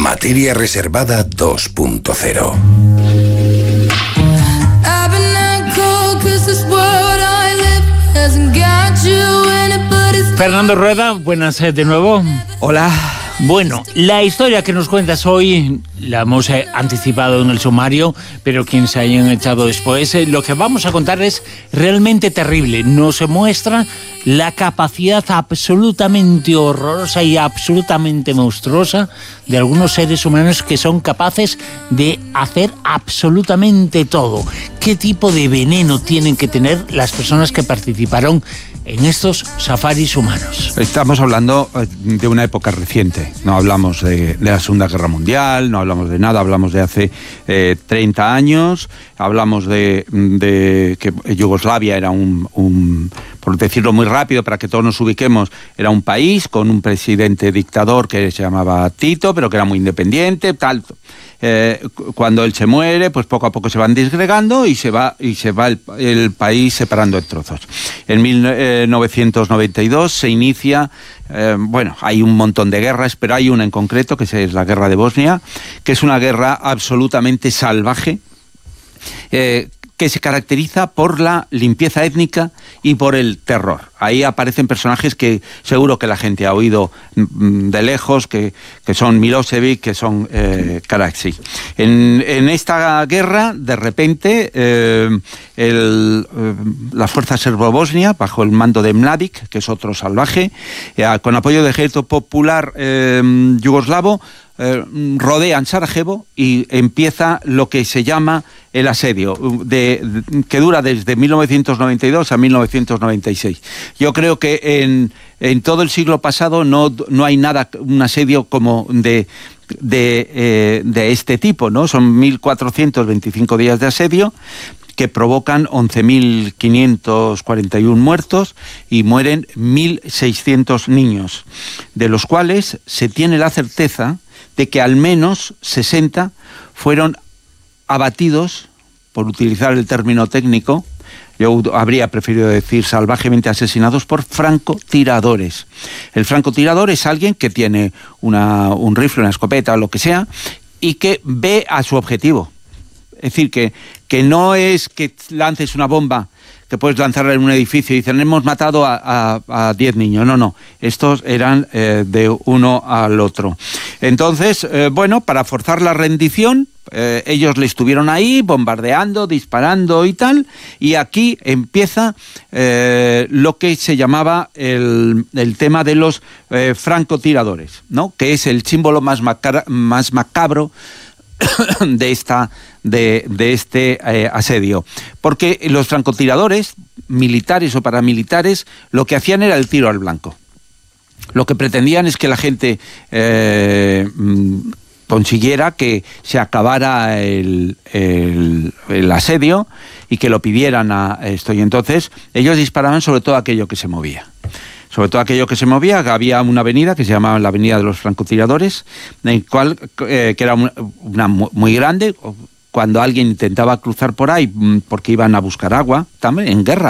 Materia Reservada 2.0. Fernando Rueda, buenas de nuevo. Hola. Bueno, la historia que nos cuentas hoy la hemos anticipado en el sumario, pero quienes se hayan echado después, lo que vamos a contar es realmente terrible. Nos muestra la capacidad absolutamente horrorosa y absolutamente monstruosa de algunos seres humanos que son capaces de hacer absolutamente todo. ¿Qué tipo de veneno tienen que tener las personas que participaron en estos safaris humanos? Estamos hablando de una época reciente, no hablamos de la Segunda Guerra Mundial, no hablamos de nada, hablamos de hace 30 años, hablamos de que Yugoslavia era por decirlo muy rápido, para que todos nos ubiquemos, era un país con un presidente dictador que se llamaba Tito, pero que era muy independiente, tal. Cuando él se muere, pues poco a poco se van disgregando y se va el país separando en trozos. En 1992 se inicia, hay un montón de guerras, pero hay una en concreto, que es la guerra de Bosnia, que es una guerra absolutamente salvaje, que se caracteriza por la limpieza étnica y por el terror. Ahí aparecen personajes que seguro que la gente ha oído de lejos, que son Milosevic, que son Karadzic. En esta guerra, de repente, la fuerza serbo-bosnia, bajo el mando de Mladic, que es otro salvaje, con apoyo del ejército popular yugoslavo, rodean Sarajevo y empieza lo que se llama el asedio, que dura desde 1992 a 1996. Yo creo que en todo el siglo pasado no hay nada, un asedio como de este tipo, ¿no? Son 1.425 días de asedio que provocan 11.541 muertos y mueren 1.600 niños, de los cuales se tiene la certeza de que al menos 60 fueron abatidos, por utilizar el término técnico, yo habría preferido decir salvajemente asesinados por francotiradores. El francotirador es alguien que tiene un rifle, una escopeta o lo que sea, y que ve a su objetivo. Es decir, que no es que lances una bomba que puedes lanzarla en un edificio y dicen, hemos matado a 10 niños. No. Estos eran de uno al otro. Entonces, para forzar la rendición, ellos le estuvieron ahí bombardeando, disparando y tal, y aquí empieza lo que se llamaba el tema de los francotiradores, ¿no? Que es el símbolo más macabro de este asedio, porque los francotiradores militares o paramilitares lo que hacían era el tiro al blanco. Lo que pretendían es que la gente consiguiera que se acabara el asedio y que lo pidieran a esto, y entonces ellos disparaban sobre todo aquello que se movía. Sobre todo aquello que se movía. Había una avenida que se llamaba la Avenida de los Francotiradores, en cual, que era una muy grande. Cuando alguien intentaba cruzar por ahí, porque iban a buscar agua, también en guerra,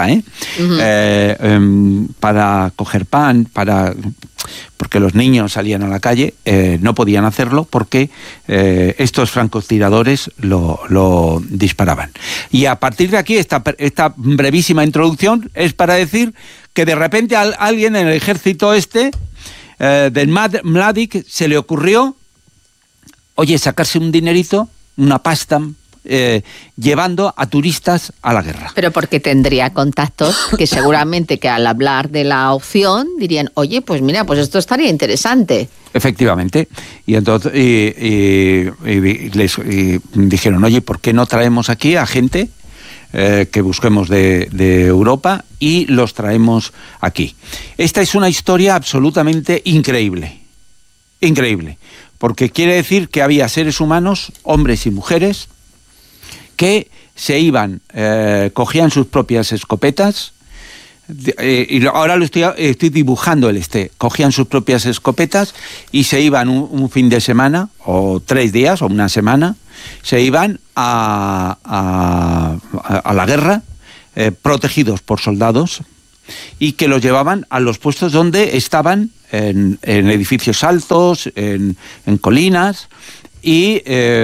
para coger pan, porque los niños salían a la calle, no podían hacerlo porque estos francotiradores lo disparaban. Y a partir de aquí, esta brevísima introducción es para decir que de repente a alguien en el ejército del Mladic se le ocurrió, sacarse un dinerito, una pasta, llevando a turistas a la guerra. Pero porque tendría contactos que seguramente que al hablar de la opción dirían, oye, pues mira, pues esto estaría interesante. Efectivamente. Y entonces les dijeron, oye, ¿por qué no traemos aquí a gente que busquemos de Europa y los traemos aquí? Esta es una historia absolutamente increíble, porque quiere decir que había seres humanos, hombres y mujeres, que se iban, cogían sus propias escopetas, y ahora lo estoy dibujando cogían sus propias escopetas y se iban un fin de semana, o 3 días, o una semana, se iban a la guerra, protegidos por soldados, y que los llevaban a los puestos donde estaban en edificios altos, en colinas, y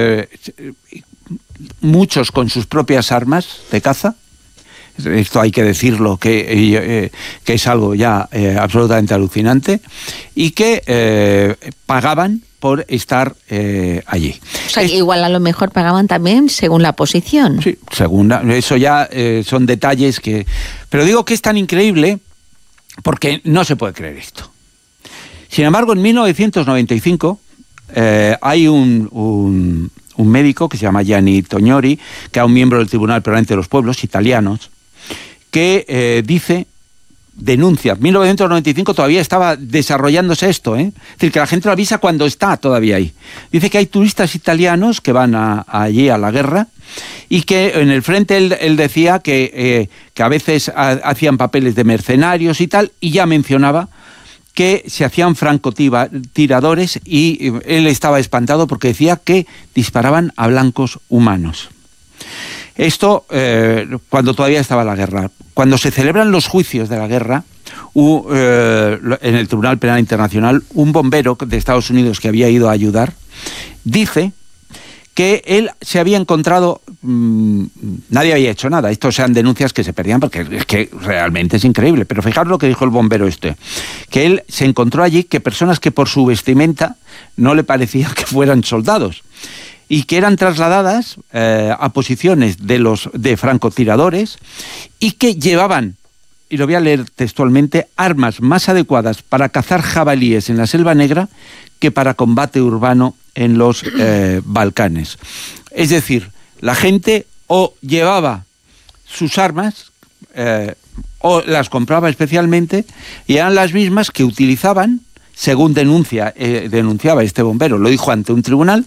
muchos con sus propias armas de caza. Esto hay que decirlo, que es algo ya absolutamente alucinante, y que pagaban por estar allí. O sea, igual a lo mejor pagaban también según la posición. Sí, eso ya son detalles que... Pero digo que es tan increíble porque no se puede creer esto. Sin embargo, en 1995 hay un médico que se llama Gianni Tognori, que era un miembro del Tribunal Permanente de los Pueblos italianos, que denuncia. En 1995 todavía estaba desarrollándose esto, Es decir, que la gente lo avisa cuando está todavía ahí. Dice que hay turistas italianos que van allí a la guerra, y que en el frente él decía que a veces hacían papeles de mercenarios y tal, y ya mencionaba que se hacían francotiradores, y él estaba espantado porque decía que disparaban a blancos humanos. Esto cuando todavía estaba la guerra. Cuando se celebran los juicios de la guerra, en el Tribunal Penal Internacional, un bombero de Estados Unidos que había ido a ayudar dice que él se había encontrado, nadie había hecho nada, estos eran denuncias que se perdían porque es que realmente es increíble, pero fijaros lo que dijo el bombero que él se encontró allí que personas que por su vestimenta no le parecía que fueran soldados, y que eran trasladadas a posiciones de francotiradores, y que llevaban, y lo voy a leer textualmente, armas más adecuadas para cazar jabalíes en la Selva Negra que para combate urbano en los Balcanes. Es decir, la gente o llevaba sus armas o las compraba especialmente, y eran las mismas que utilizaban, según denunciaba este bombero, lo dijo ante un tribunal,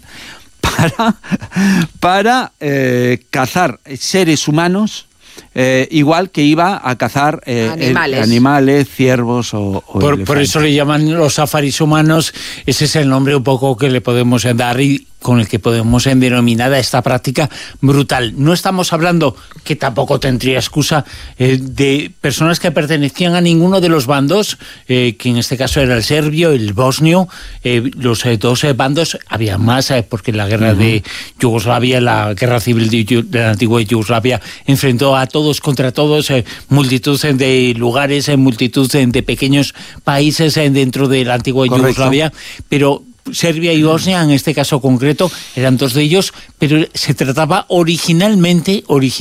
para cazar seres humanos, igual que iba a cazar animales, ciervos o por eso le llaman los safaris humanos. Ese es el nombre un poco que le podemos dar y con el que podemos denominar a esta práctica brutal. No estamos hablando, que tampoco tendría excusa, de personas que pertenecían a ninguno de los bandos, que en este caso era el serbio, el bosnio, los dos bandos. Había más, porque la guerra de Yugoslavia, la guerra civil de la antigua Yugoslavia, enfrentó a todos contra todos, multitud de lugares, multitud de pequeños países dentro de la antigua Yugoslavia, pero Serbia y Bosnia, en este caso concreto, eran dos de ellos, pero se trataba originalmente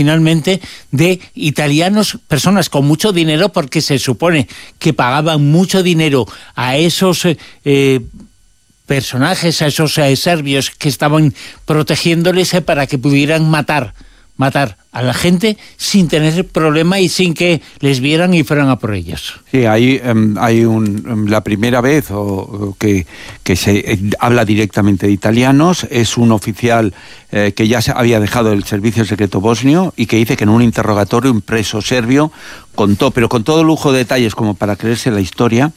de italianos, personas con mucho dinero, porque se supone que pagaban mucho dinero a esos personajes, a esos serbios que estaban protegiéndoles para que pudieran matar a la gente sin tener problema y sin que les vieran y fueran a por ellos. Sí, hay la primera vez que se habla directamente de italianos es un oficial que ya había dejado el servicio secreto bosnio, y que dice que en un interrogatorio un preso serbio contó, pero con todo lujo de detalles como para creerse la historia,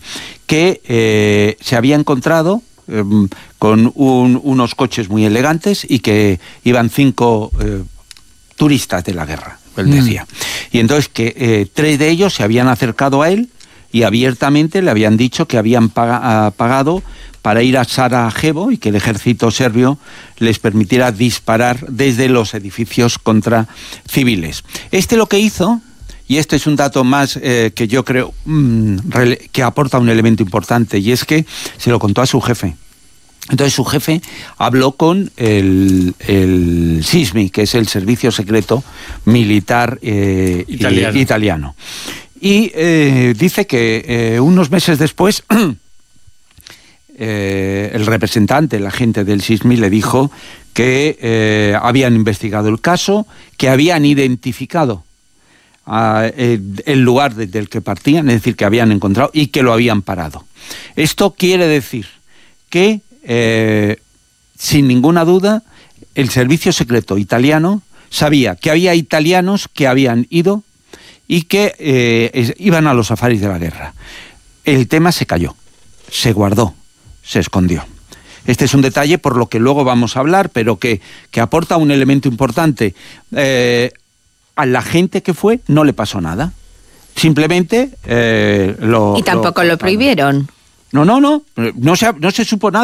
que se había encontrado con unos coches muy elegantes y que iban 5 turistas de la guerra, él decía. Y entonces que 3 de ellos se habían acercado a él y abiertamente le habían dicho que habían pagado para ir a Sarajevo y que el ejército serbio les permitiera disparar desde los edificios contra civiles. Lo que hizo, y este es un dato más que yo creo que aporta un elemento importante, y es que se lo contó a su jefe. Entonces su jefe habló con el SISMI, que es el Servicio Secreto Militar italiano. Y dice que unos meses después el representante, el agente del SISMI, le dijo que habían investigado el caso, que habían identificado el lugar del que partían, es decir, que habían encontrado y que lo habían parado. Esto quiere decir que sin ninguna duda el servicio secreto italiano sabía que había italianos que habían ido y que iban a los safaris de la guerra. El tema se cayó, se guardó, se escondió. Este es un detalle por lo que luego vamos a hablar, pero que aporta un elemento importante. A la gente que fue no le pasó nada. Simplemente y tampoco lo prohibieron. No se supo nada.